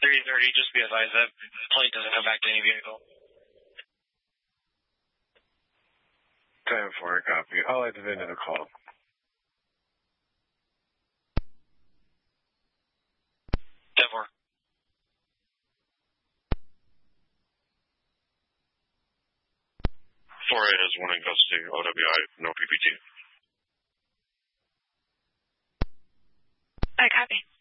3:30, just be advised that plate doesn't come back to any vehicle. 10-4, copy. I'll let the vendor call. 10-4. 4-8 is one in custody. OWI, no PPT. I copy.